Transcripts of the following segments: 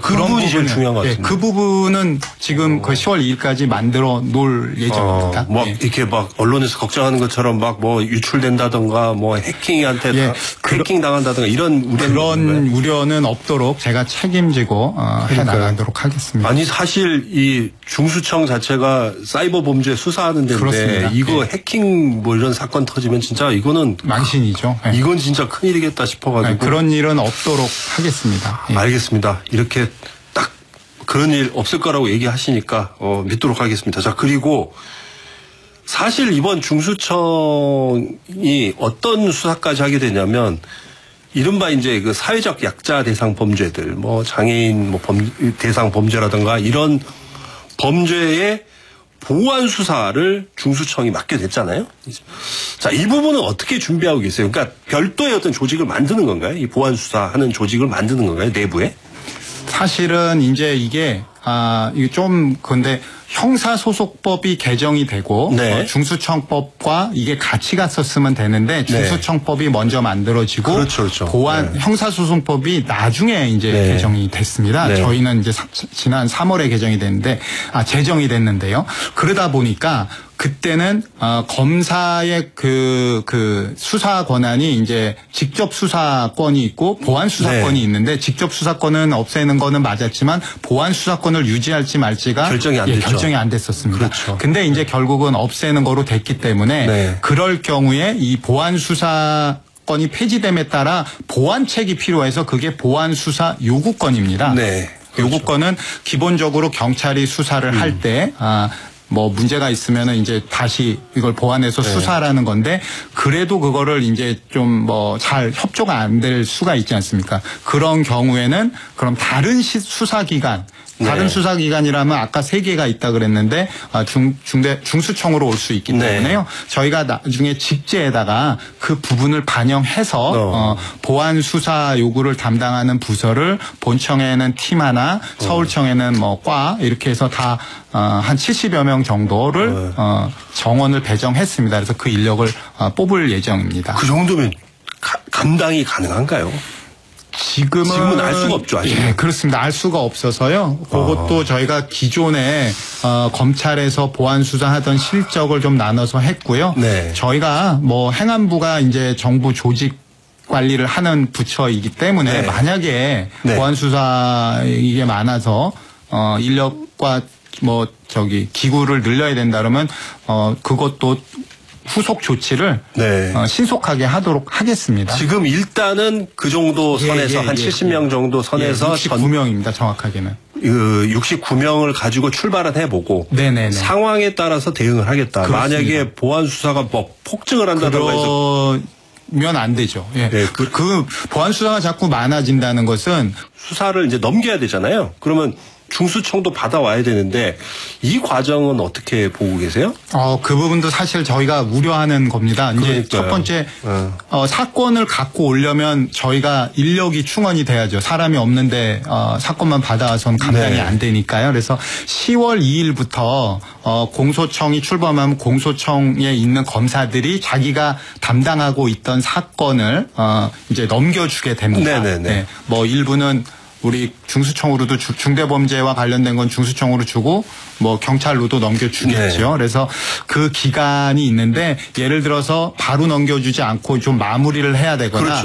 그 부분이 제일 중요한 것 같습니다. 그 부분은 지금 그 10월 2일까지 만들어 놓을 예정입니다. 막 이렇게 막 언론에서 걱정하는 것처럼 막 뭐 유출된다던가 뭐 해킹한테 해킹 당한다던가 이런 그런 우려는 없도록 제가 책임지고 해 나가도록 하겠습니다. 아니 사실 이 중수청 자체가 사이버 범죄 수사하는 데인데 그렇습니다. 이거 해킹 뭐 이런 사건 터지면 진짜 이거는 망신이죠. 이건 진짜 큰일이겠다 싶어가지고 그런 일은 없도록 하겠습니다. 알겠습니다. 이렇게 딱 그런 일 없을 거라고 얘기하시니까 믿도록 하겠습니다. 자, 그리고 사실 이번 중수청이 어떤 수사까지 하게 되냐면 이른바 이제 그 사회적 약자 대상 범죄들, 뭐 장애인 뭐 대상 범죄라든가 이런 범죄의 보완 수사를 중수청이 맡게 됐잖아요. 자, 이 부분은 어떻게 준비하고 계세요? 그러니까 별도의 어떤 조직을 만드는 건가요? 이 보완 수사하는 조직을 만드는 건가요? 내부에? 사실은 이제 이게 이게 좀 근데 형사소속법이 개정이 되고 중수청법과 이게 같이 갔었으면 되는데 중수청법이 먼저 만들어지고 그렇죠. 보완 형사소송법이 나중에 이제 개정이 됐습니다. 저희는 이제 지난 3월에 개정이 됐는데 제정이 됐는데요. 그러다 보니까 그때는 검사의 그 수사 권한이 이제 직접 수사권이 있고 보완 수사권이 있는데 직접 수사권은 없애는 거는 맞았지만 보완 수사권을 유지할지 말지가 결정이 안 됐죠. 결정이 안 됐었습니다. 그렇죠. 근데 이제 결국은 없애는 거로 됐기 때문에 그럴 경우에 이 보완 수사 건이 폐지됨에 따라 보완책이 필요해서 그게 보완 수사 요구권입니다. 요구권은 기본적으로 경찰이 수사를 할 때 뭐 문제가 있으면은 이제 다시 이걸 보완해서 수사하라는 건데 그래도 그거를 이제 좀 뭐 잘 협조가 안 될 수가 있지 않습니까? 그런 경우에는 그럼 다른 수사기관 다른 수사기관이라면 아까 3개가 있다 그랬는데 중수청으로 올 수 있기 때문에요. 저희가 나중에 직제에다가 그 부분을 반영해서 보완 수사 요구를 담당하는 부서를 본청에는 팀 하나, 서울청에는 뭐 과 이렇게 해서 다 한 70여 명 정도를 정원을 배정했습니다. 그래서 그 인력을 뽑을 예정입니다. 그 정도면 감당이 가능한가요? 지금은 알 수가 없죠, 아직. 그렇습니다. 알 수가 없어서요. 그것도 저희가 기존에 검찰에서 보완 수사하던 실적을 좀 나눠서 했고요. 저희가 뭐 행안부가 이제 정부 조직 관리를 하는 부처이기 때문에 만약에 보완 수사 이게 많아서 인력과 뭐 기구를 늘려야 된다 그러면 그것도 후속 조치를 신속하게 하도록 하겠습니다. 지금 일단은 그 정도 선에서 한 70명 정도 선에서 69명입니다. 정확하게는. 69명을 가지고 출발은 해보고 상황에 따라서 대응을 하겠다. 그렇습니다. 만약에 보안 수사가 뭐 폭증을 한다든가 해서 면 안 되죠. 그 보안 수사가 자꾸 많아진다는 것은 수사를 이제 넘겨야 되잖아요. 그러면 중수청도 받아와야 되는데 이 과정은 어떻게 보고 계세요? 그 부분도 사실 저희가 우려하는 겁니다. 이제 첫 번째 사건을 갖고 오려면 저희가 인력이 충원이 돼야죠. 사람이 없는데 사건만 받아와서는 감당이 안 되니까요. 그래서 10월 2일부터 공소청이 출범하면 공소청에 있는 검사들이 자기가 담당하고 있던 사건을 이제 넘겨주게 됩니다. 뭐 일부는 우리 중수청으로도 중대범죄와 관련된 건 중수청으로 주고 뭐 경찰로도 넘겨주겠죠. 그래서 그 기간이 있는데 예를 들어서 바로 넘겨주지 않고 좀 마무리를 해야 되거나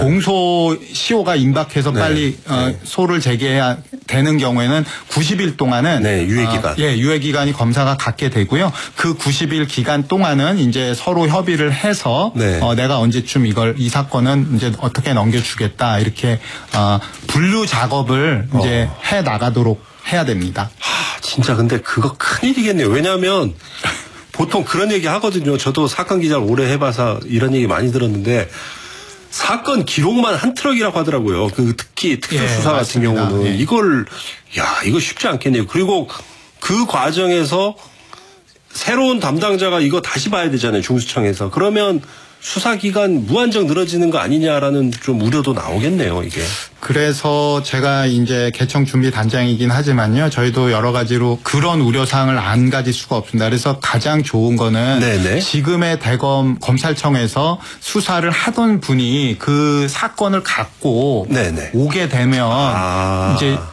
공소 시효가 임박해서 빨리 소를 제기해야 되는 경우에는 90일 동안은 유예기간. 유예기간이 검사가 갖게 되고요. 그 90일 기간 동안은 이제 서로 협의를 해서 내가 언제쯤 이 사건은 이제 어떻게 넘겨주겠다 이렇게 분류 작업을 이제 해 나가도록 해야 됩니다. 진짜 근데 그거 큰일이겠네요. 왜냐하면 보통 그런 얘기 하거든요. 저도 사건 기자를 오래 해봐서 이런 얘기 많이 들었는데 사건 기록만 한 트럭이라고 하더라고요. 특히 특수수사 같은 경우는 이거 쉽지 않겠네요. 그리고 그 과정에서 새로운 담당자가 이거 다시 봐야 되잖아요. 중수청에서. 그러면 수사기간 무한정 늘어지는 거 아니냐라는 좀 우려도 나오겠네요, 이게. 그래서 제가 이제 개청 준비 단장이긴 하지만요. 저희도 여러 가지로 그런 우려사항을 안 가질 수가 없습니다. 그래서 가장 좋은 거는 지금의 대검 검찰청에서 수사를 하던 분이 그 사건을 갖고 오게 되면 이제